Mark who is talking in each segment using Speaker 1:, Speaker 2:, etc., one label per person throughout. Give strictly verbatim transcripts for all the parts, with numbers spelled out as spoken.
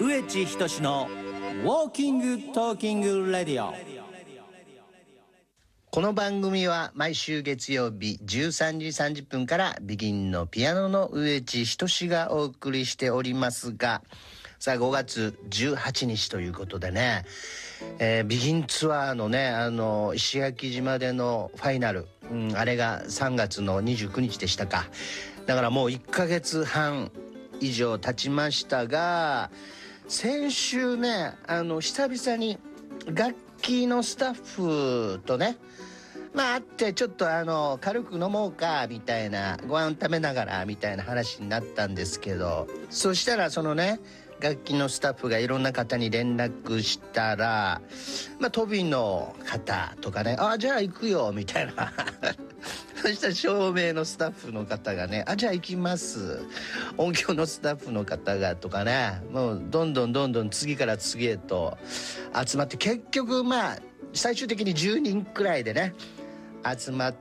Speaker 1: 植地仁のウォーキングトーキングレディオ。
Speaker 2: この番組は毎週月曜日じゅうさんじさんじゅっぷんからビギンのピアノの植地仁がお送りしておりますが、さあごがつじゅうはちにちということでね、えー、ビギンツアーのね、あの石垣島でのファイナル、うん、あれがさんがつのにじゅうくにちでしたか。だからもういっかげつはん以上経ちましたが、先週ね、あの久々に楽器のスタッフとね、まあ会ってちょっとあの軽く飲もうかみたいな、ご飯食べながらみたいな話になったんですけど、そしたらそのね楽器のスタッフがいろんな方に連絡したら、まあトビの方とかね、あじゃあ行くよみたいなそしたら照明のスタッフの方がね、あじゃあ行きます、音響のスタッフの方がとかね、もうどんどんどんどん次から次へと集まって、結局まあ最終的にじゅうにんくらいでね集まって、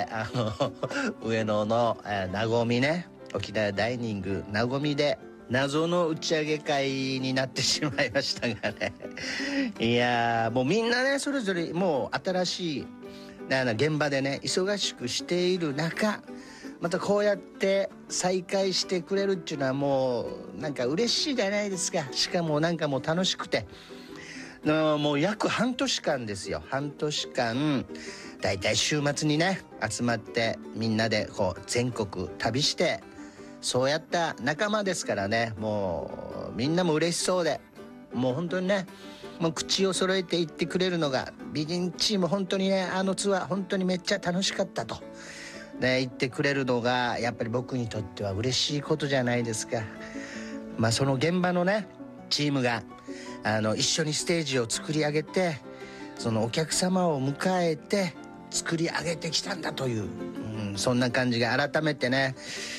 Speaker 2: あの上野の、えー、なごみね、沖縄ダイニングなごみで謎の打ち上げ会になってしまいましたがねいやーもうみんなねそれぞれもう新しい現場でね忙しくしている中、またこうやって再会してくれるっていうのはもうなんか嬉しいじゃないですか。しかもなんかもう楽しくて、もう約半年間ですよ。半年間だいたい週末にね集まってみんなでこう全国旅して、そうやった仲間ですからね、もうみんなも嬉しそうで、もう本当にねもう口を揃えて言ってくれるのが、ビギンチーム本当にねあのツアー本当にめっちゃ楽しかったと、ね、言ってくれるのがやっぱり僕にとっては嬉しいことじゃないですか。まあその現場のねチームがあの一緒にステージを作り上げて、そのお客様を迎えて作り上げてきたんだという、うん、そんな感じが改めてね